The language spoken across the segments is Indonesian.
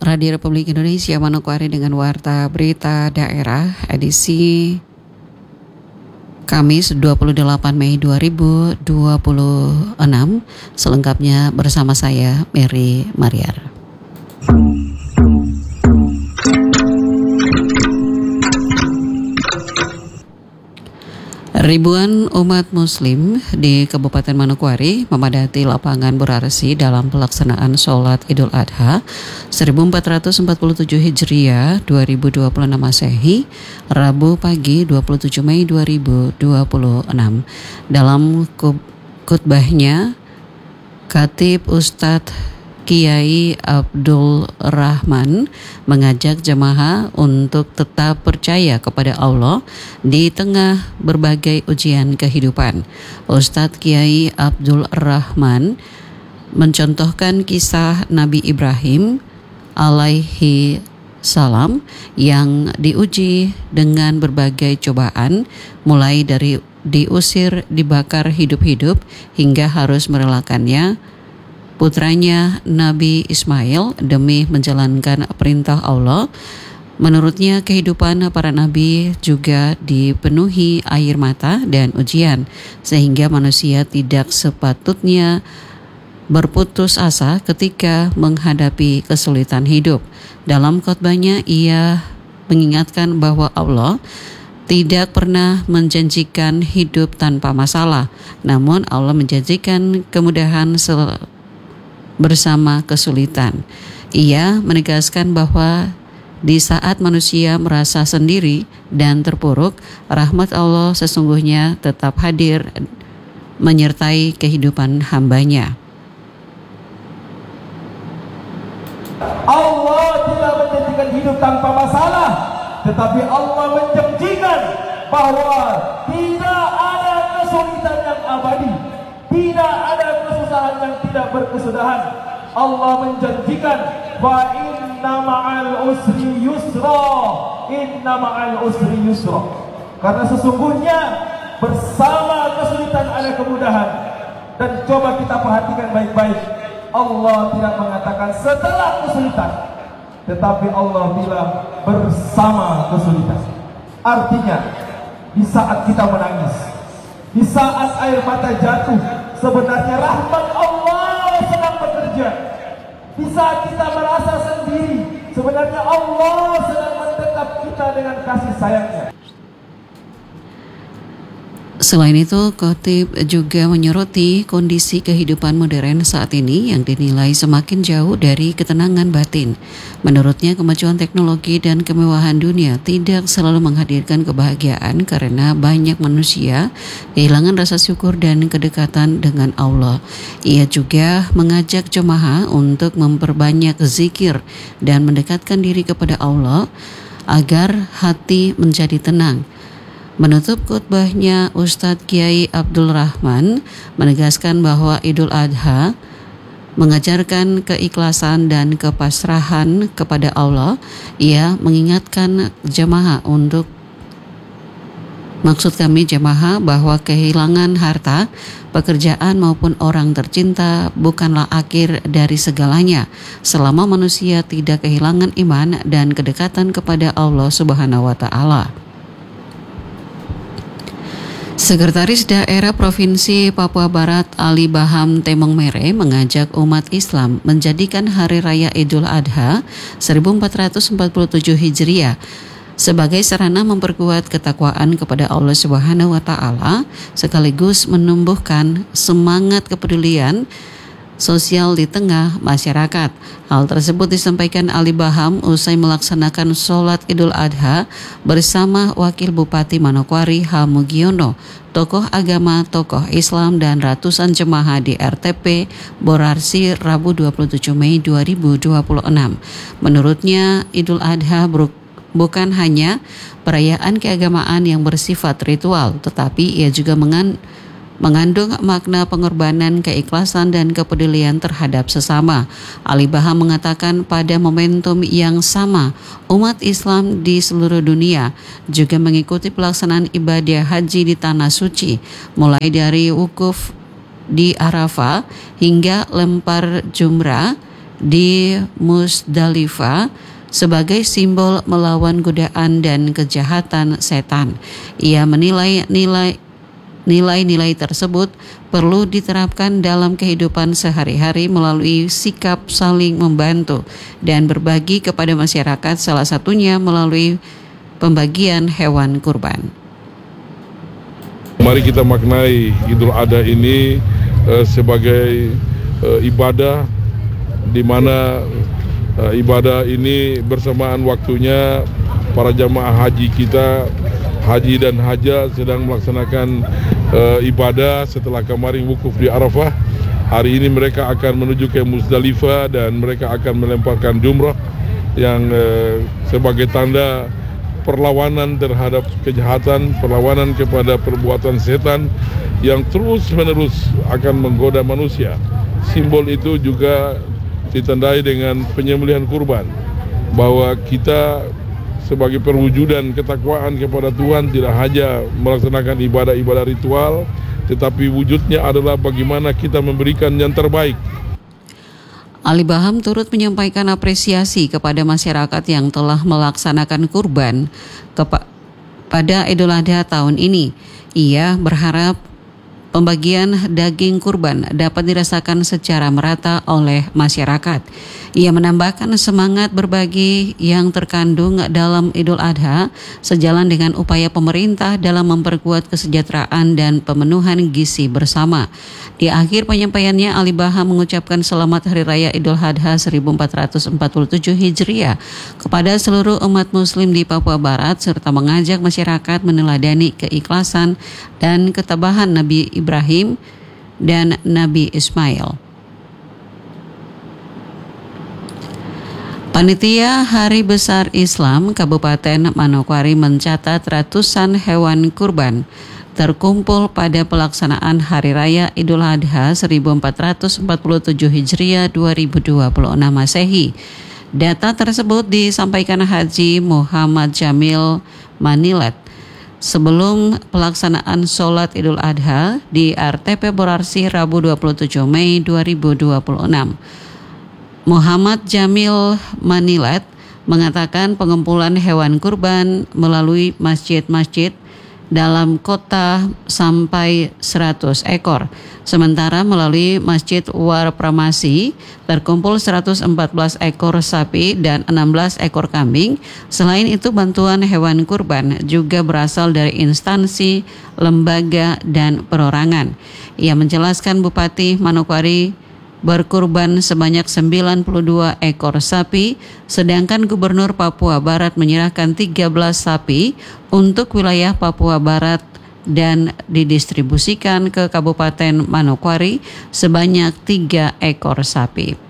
Radio Republik Indonesia Manokwari dengan Warta Berita Daerah edisi Kamis 28 Mei 2026. Selengkapnya bersama saya Mary Mariar. Ribuan umat muslim di Kabupaten Manokwari memadati lapangan Borarsi dalam pelaksanaan sholat Idul Adha 1447 Hijriah 2026 Masehi, Rabu pagi 27 Mei 2026. Dalam khutbahnya, Khatib Ustadz Kiai Abdul Rahman mengajak jemaah untuk tetap percaya kepada Allah di tengah berbagai ujian kehidupan. Ustadz Kiai Abdul Rahman mencontohkan kisah Nabi Ibrahim alaihi salam yang diuji dengan berbagai cobaan, mulai dari diusir, dibakar hidup-hidup hingga harus merelakannya putranya Nabi Ismail demi menjalankan perintah Allah. Menurutnya kehidupan para nabi juga dipenuhi air mata dan ujian, sehingga manusia tidak sepatutnya berputus asa ketika menghadapi kesulitan hidup. Dalam khotbahnya ia mengingatkan bahwa Allah tidak pernah menjanjikan hidup tanpa masalah, namun Allah menjanjikan kemudahan bersama kesulitan. Ia menegaskan bahwa di saat manusia merasa sendiri dan terpuruk, rahmat Allah sesungguhnya tetap hadir menyertai kehidupan hambanya. Allah tidak menjanjikan hidup tanpa masalah, tetapi Allah menjanjikan bahwa tidak ada kesulitan yang abadi, tidak ada kesusahan yang tidak berkesudahan. Allah menjanjikan wa inna ma'al usri yusra, inna ma'al usri yusra. Karena sesungguhnya bersama kesulitan ada kemudahan. Dan coba kita perhatikan baik-baik, Allah tidak mengatakan setelah kesulitan, tetapi Allah bilang bersama kesulitan. Artinya di saat kita menangis, di saat air mata jatuh, sebenarnya rahmat Allah sedang bekerja. Di saat kita merasa sendiri, sebenarnya Allah sedang mendekap kita dengan kasih sayangnya. Selain itu, Khatib juga menyoroti kondisi kehidupan modern saat ini yang dinilai semakin jauh dari ketenangan batin. Menurutnya, kemajuan teknologi dan kemewahan dunia tidak selalu menghadirkan kebahagiaan karena banyak manusia kehilangan rasa syukur dan kedekatan dengan Allah. Ia juga mengajak jemaah untuk memperbanyak zikir dan mendekatkan diri kepada Allah agar hati menjadi tenang. Menutup khutbahnya, Ustadz Kiai Abdul Rahman menegaskan bahwa Idul Adha mengajarkan keikhlasan dan kepasrahan kepada Allah. Ia mengingatkan jemaah jemaah bahwa kehilangan harta, pekerjaan maupun orang tercinta bukanlah akhir dari segalanya selama manusia tidak kehilangan iman dan kedekatan kepada Allah Subhanahu wa taala. Sekretaris Daerah Provinsi Papua Barat Ali Baham Temong Mere mengajak umat Islam menjadikan Hari Raya Idul Adha 1447 Hijriah sebagai sarana memperkuat ketakwaan kepada Allah Subhanahu wa taala sekaligus menumbuhkan semangat kepedulian sosial di tengah masyarakat. Hal tersebut disampaikan Ali Baham usai melaksanakan sholat Idul Adha bersama Wakil Bupati Manokwari H. Mugiono, tokoh agama, tokoh Islam, dan ratusan jemaah di RTP Borarsi Rabu 27 Mei 2026. Menurutnya, Idul Adha bukan hanya perayaan keagamaan yang bersifat ritual, tetapi ia juga mengandung makna pengorbanan, keikhlasan, dan kepedulian terhadap sesama. Ali Baham mengatakan pada momentum yang sama, umat Islam di seluruh dunia juga mengikuti pelaksanaan ibadah haji di Tanah Suci, mulai dari wukuf di Arafah hingga lempar jumrah di Musdalifah sebagai simbol melawan godaan dan kejahatan setan. Ia menilai nilai-nilai tersebut perlu diterapkan dalam kehidupan sehari-hari melalui sikap saling membantu dan berbagi kepada masyarakat, salah satunya melalui pembagian hewan kurban. Mari kita maknai Idul Adha ini sebagai ibadah, di mana ibadah ini bersamaan waktunya para jamaah haji kita, haji dan haja sedang melaksanakan ibadah setelah kemarin wukuf di Arafah. Hari ini mereka akan menuju ke Musdalifah dan mereka akan melemparkan jumrah yang sebagai tanda perlawanan terhadap kejahatan, perlawanan kepada perbuatan setan yang terus-menerus akan menggoda manusia. Simbol itu juga ditandai dengan penyembelihan kurban, bahwa kita sebagai perwujudan ketakwaan kepada Tuhan tidak hanya melaksanakan ibadah-ibadah ritual, tetapi wujudnya adalah bagaimana kita memberikan yang terbaik. Ali Baham turut menyampaikan apresiasi kepada masyarakat yang telah melaksanakan kurban pada Idul Adha tahun ini. Ia berharap pembagian daging kurban dapat dirasakan secara merata oleh masyarakat. Ia menambahkan semangat berbagi yang terkandung dalam Idul Adha sejalan dengan upaya pemerintah dalam memperkuat kesejahteraan dan pemenuhan gizi bersama. Di akhir penyampaiannya, Ali Baham mengucapkan selamat Hari Raya Idul Adha 1447 Hijriah kepada seluruh umat muslim di Papua Barat serta mengajak masyarakat meneladani keikhlasan dan ketabahan Nabi Ibrahim dan Nabi Ismail. Panitia Hari Besar Islam Kabupaten Manokwari mencatat ratusan hewan kurban terkumpul pada pelaksanaan Hari Raya Idul Adha 1447 Hijriah 2026 Masehi. Data tersebut disampaikan Haji Muhammad Jamil Manilet sebelum pelaksanaan sholat Idul Adha di RTP Borarsi Rabu 27 Mei 2026. Muhammad Jamil Manilet mengatakan pengumpulan hewan kurban melalui masjid-masjid dalam kota sampai 100 ekor. Sementara melalui Masjid War Pramasi terkumpul 114 ekor sapi dan 16 ekor kambing. Selain itu bantuan hewan kurban juga berasal dari instansi, lembaga, dan perorangan. Ia menjelaskan Bupati Manokwari berkurban sebanyak 92 ekor sapi, sedangkan Gubernur Papua Barat menyerahkan 13 sapi untuk wilayah Papua Barat dan didistribusikan ke Kabupaten Manokwari sebanyak 3 ekor sapi.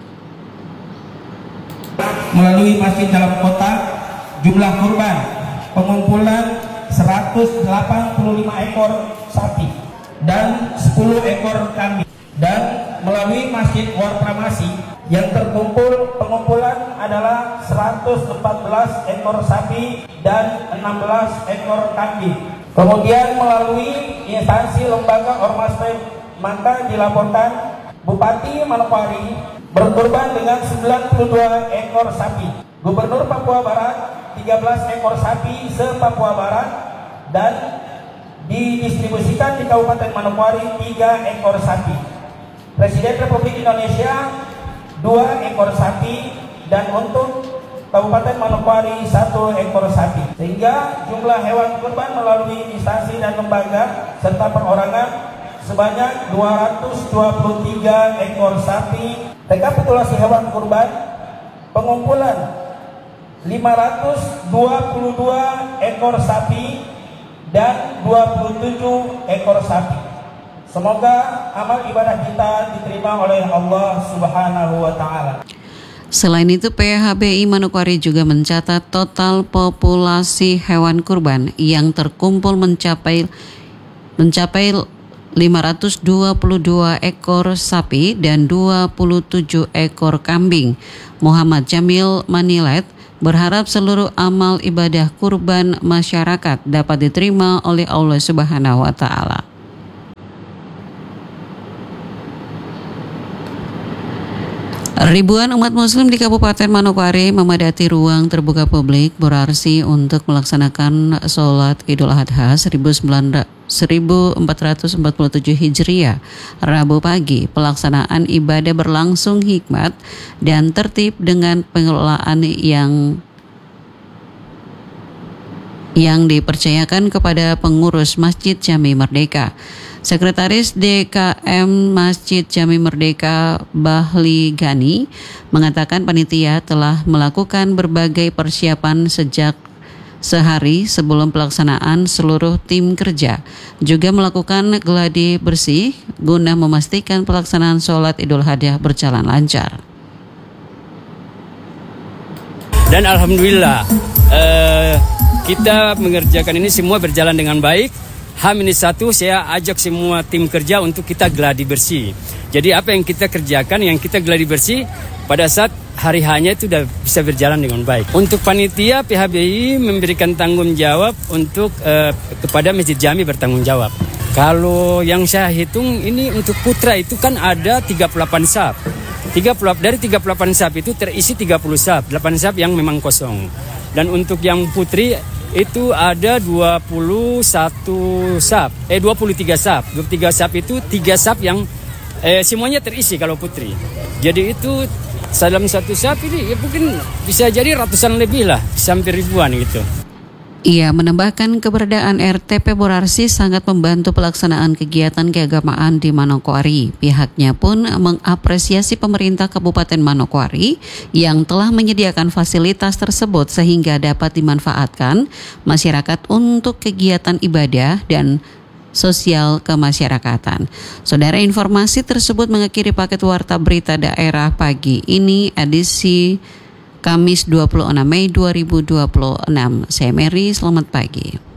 Melalui masjid dalam kota, jumlah kurban pengumpulan 185 ekor sapi dan 10 ekor kambing. Dan melalui Masjid War Pramasi yang terkumpul pengumpulan adalah 114 ekor sapi dan 16 ekor kambing. Kemudian melalui instansi lembaga ormas maka dilaporkan Bupati Manokwari berkurban dengan 92 ekor sapi, Gubernur Papua Barat 13 ekor sapi se-Papua Barat, dan didistribusikan di Kabupaten Manokwari 3 ekor sapi. Presiden Republik Indonesia 2 ekor sapi, dan untuk Kabupaten Manokwari 1 ekor sapi. Sehingga jumlah hewan kurban melalui instansi dan lembaga serta perorangan sebanyak 223 ekor sapi. Rekapitulasi hewan kurban pengumpulan 522 ekor sapi dan 27 ekor sapi. Semoga amal ibadah kita diterima oleh Allah Subhanahu wa Ta'ala. Selain itu, PHBI Manokwari juga mencatat total populasi hewan kurban yang terkumpul mencapai 522 ekor sapi dan 27 ekor kambing. Muhammad Jamil Manilet berharap seluruh amal ibadah kurban masyarakat dapat diterima oleh Allah Subhanahu wa Ta'ala. Ribuan umat muslim di Kabupaten Manokwari memadati ruang terbuka publik Borarsi untuk melaksanakan sholat Idul Adha 1447 Hijriah Rabu pagi. Pelaksanaan ibadah berlangsung hikmat dan tertib dengan pengelolaan yang dipercayakan kepada pengurus Masjid Jami Merdeka. Sekretaris DKM Masjid Jami Merdeka Bahli Gani mengatakan panitia telah melakukan berbagai persiapan sejak sehari sebelum pelaksanaan. Seluruh tim kerja juga melakukan gladi bersih guna memastikan pelaksanaan sholat Idul Adha berjalan lancar. Dan alhamdulillah kita mengerjakan ini semua berjalan dengan baik. H-1 saya ajak semua tim kerja untuk kita gladi bersih. Jadi apa yang kita kerjakan, yang kita gladi bersih pada saat hari hanya itu sudah bisa berjalan dengan baik. Untuk panitia PHBI memberikan tanggung jawab untuk kepada Masjid Jami bertanggung jawab. Kalau yang saya hitung ini untuk putra itu kan ada 38 saf. Dari 38 saf itu terisi 30 saf, 8 saf yang memang kosong. Dan untuk yang putri itu ada 23 saf. 23 saf itu 3 saf yang semuanya terisi kalau putri. Jadi itu dalam satu saf ini ya mungkin bisa jadi ratusan lebih lah, sampai ribuan gitu. Ia menambahkan keberadaan RTP Borarsi sangat membantu pelaksanaan kegiatan keagamaan di Manokwari. Pihaknya pun mengapresiasi pemerintah Kabupaten Manokwari yang telah menyediakan fasilitas tersebut sehingga dapat dimanfaatkan masyarakat untuk kegiatan ibadah dan sosial kemasyarakatan. Saudara, informasi tersebut mengakhiri paket Warta Berita Daerah pagi ini edisi Kamis 26 Mei 2026. Saya Mary, selamat pagi.